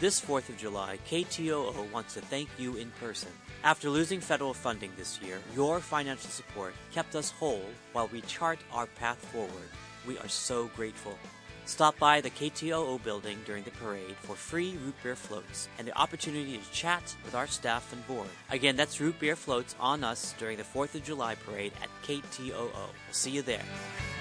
This 4th of July, KTOO wants to thank you in person. After losing federal funding this year, your financial support kept us whole while we chart our path forward. We are so grateful. Stop by the KTOO building during the parade for free root beer floats and the opportunity to chat with our staff and board. Again, that's root beer floats on us during the 4th of July parade at KTOO. We'll see you there.